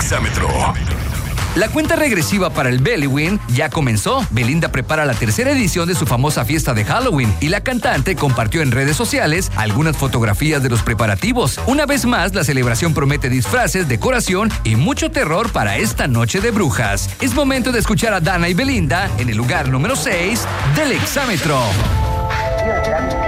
Exámetro. La cuenta regresiva para el Bellywin ya comenzó. Belinda prepara la tercera edición de su famosa fiesta de Halloween y la cantante compartió en redes sociales algunas fotografías de los preparativos. Una vez más, la celebración promete disfraces, decoración y mucho terror para esta noche de brujas. Es momento de escuchar a Dana y Belinda en el lugar número 6 del Exámetro.